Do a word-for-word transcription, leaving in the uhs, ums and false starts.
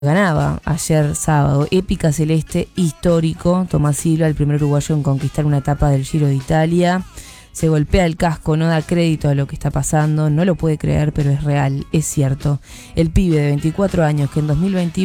Ganaba ayer sábado, épica celeste histórico. Tomás Silva, el primer uruguayo en conquistar una etapa del Giro de Italia. Se golpea el casco, no da crédito a lo que está pasando, no lo puede creer, pero es real, es cierto. El pibe de veinticuatro años que en dos mil veintiuno